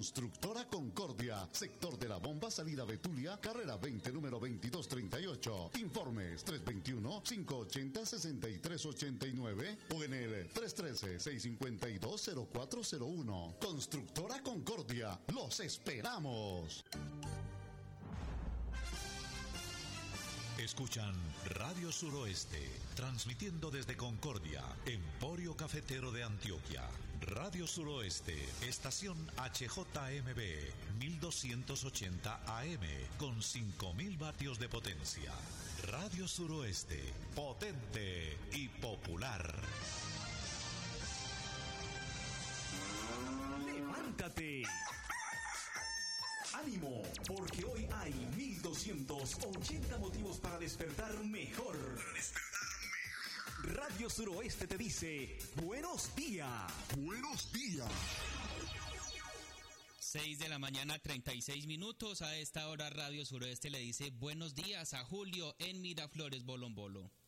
Constructora Concordia, sector de la Bomba, salida Betulia, carrera 20, número 2238. Informes 321-580-6389 o en el 313-652-0401. Constructora Concordia, los esperamos. Escuchan Radio Suroeste, transmitiendo desde Concordia, Emporio Cafetero de Antioquia. Radio Suroeste, estación HJMB, 1280 AM, con 5000 vatios de potencia. Radio Suroeste, potente y popular. ¡Levántate! ¡Ánimo! Porque hoy hay 1280 motivos para despertar mejor. Radio Suroeste te dice, ¡buenos días! ¡Buenos días! 6 de la mañana, 36 minutos. A esta hora Radio Suroeste le dice buenos días a Julio en Miraflores, Bolombolo.